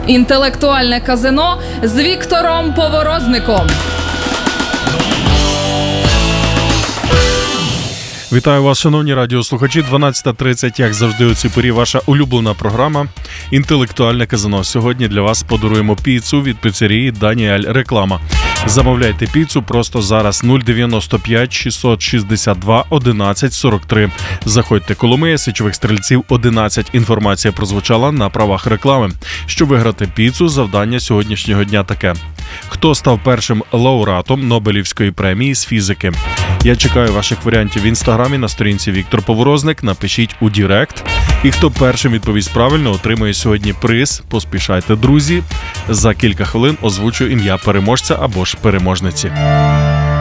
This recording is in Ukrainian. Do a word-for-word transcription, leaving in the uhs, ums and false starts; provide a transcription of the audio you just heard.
Інтелектуальне казино з Віктором Поворозником. Вітаю вас, шановні радіослухачі. дванадцята тридцять, як завжди, у цій порі ваша улюблена програма «Інтелектуальне казино». Сьогодні для вас подаруємо піцу від піцерії «Даніель Реклама». Замовляйте піцу просто зараз. нуль дев'яносто п'ять шістсот шістдесят два одинадцять сорок три. Заходьте. Коломия, Січових Стрільців, одинадцять. Інформація прозвучала на правах реклами. Щоб виграти піцу, завдання сьогоднішнього дня таке. Хто став першим лауреатом Нобелівської премії з фізики? Я чекаю ваших варіантів в інстаграмі на сторінці Віктор Поворозник. Напишіть у Дірект. І хто першим відповість правильно, отримує сьогодні приз. Поспішайте, друзі. За кілька хвилин озвучу ім'я переможця або ж переможниці.